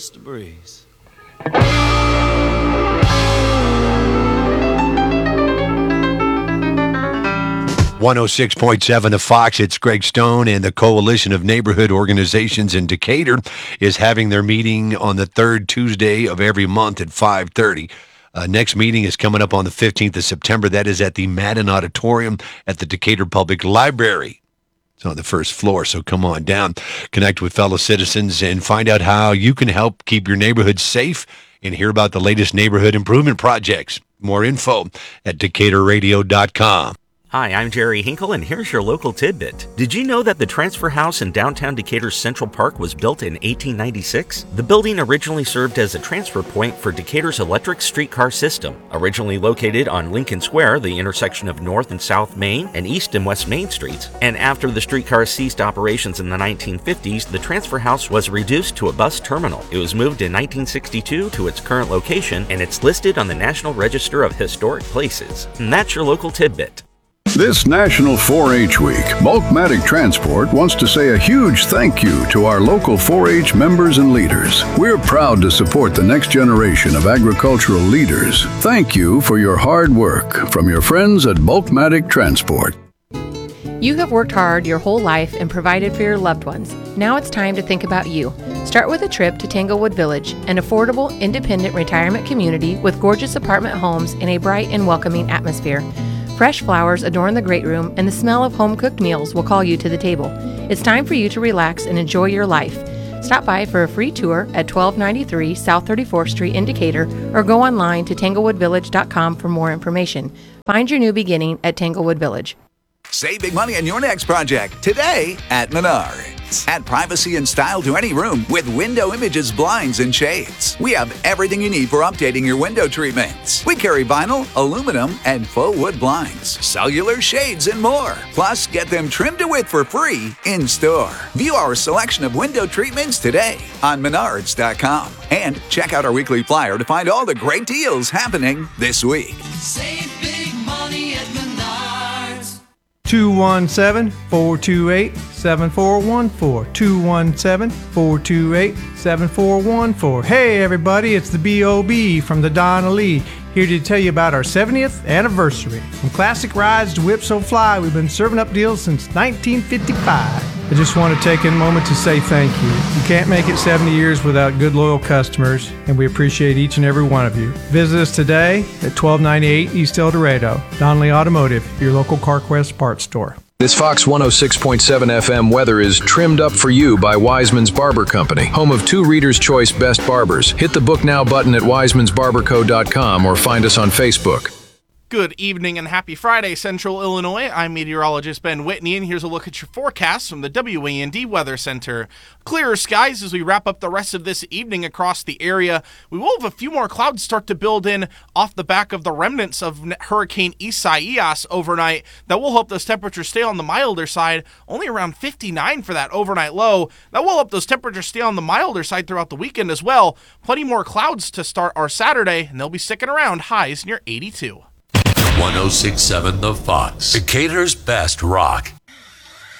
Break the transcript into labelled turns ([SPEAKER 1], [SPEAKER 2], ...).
[SPEAKER 1] Mr. Breeze.
[SPEAKER 2] 106.7 The Fox. It's Greg Stone, and the Coalition of Neighborhood Organizations in Decatur is having their meeting on the third Tuesday of every month at 5:30. Next meeting is coming up on the 15th of September. That is at the Madden Auditorium at the Decatur Public Library. It's on the first floor, so come on down, connect with fellow citizens, and find out how you can help keep your neighborhood safe and hear about the latest neighborhood improvement projects. More info at DecaturRadio.com.
[SPEAKER 3] Hi, I'm Jerry Hinkle, and here's your local tidbit. Did you know that the Transfer House in downtown Decatur's Central Park was built in 1896? The building originally served as a transfer point for Decatur's electric streetcar system. Originally located on Lincoln Square, the intersection of North and South Main and East and West Main Streets, and after the streetcars ceased operations in the 1950s, the Transfer House was reduced to a bus terminal. It was moved in 1962 to its current location, and it's listed on the National Register of Historic Places. And that's your local tidbit.
[SPEAKER 4] This National 4-H Week, Bulkmatic Transport wants to say a huge thank you to our local 4-H members and leaders. We're proud to support the next generation of agricultural leaders. Thank you for your hard work from your friends at Bulkmatic Transport.
[SPEAKER 5] You have worked hard your whole life and provided for your loved ones. Now it's time to think about you. Start with a trip to Tanglewood Village, an affordable, independent retirement community with gorgeous apartment homes in a bright and welcoming atmosphere. Fresh flowers adorn the great room, and the smell of home-cooked meals will call you to the table. It's time for you to relax and enjoy your life. Stop by for a free tour at 1293 South 34th Street in Decatur, or go online to tanglewoodvillage.com for more information. Find your new beginning at Tanglewood Village.
[SPEAKER 6] Save big money on your next project today at Menards. Add privacy and style to any room with Window Images blinds and shades. We have everything you need for updating your window treatments. We carry vinyl, aluminum, and faux wood blinds, cellular shades, and more. Plus, get them trimmed to width for free in store. View our selection of window treatments today on Menards.com. And check out our weekly flyer to find all the great deals happening this week.
[SPEAKER 1] Save big money at Menards.
[SPEAKER 7] 217-428-7414. 217-428-7414. Hey everybody, it's the B.O.B. from the Donna Lee, here to tell you about our 70th anniversary. From classic rides to Whip So Fly, we've been serving up deals since 1955. I just want to take a moment to say thank you. You can't make it 70 years without good, loyal customers, and we appreciate each and every one of you. Visit us today at 1298 East El Dorado. Donnelly Automotive, your local CarQuest parts store.
[SPEAKER 8] This Fox 106.7 FM weather is trimmed up for you by Wiseman's Barber Company, home of 2 Reader's Choice Best Barbers. Hit the Book Now button at wisemansbarberco.com or find us on Facebook.
[SPEAKER 9] Good evening and happy Friday, Central Illinois. I'm meteorologist Ben Whitney, and here's a look at your forecast from the WAND Weather Center. Clearer skies as we wrap up the rest of this evening across the area. We will have a few more clouds start to build in off the back of the remnants of Hurricane Isaias overnight. That will help those temperatures stay on the milder side, only around 59 for that overnight low. That will help those temperatures stay on the milder side throughout the weekend as well. Plenty more clouds to start our Saturday, and they'll be sticking around, highs near 82.
[SPEAKER 10] 106.7 The Fox, Decatur's best rock.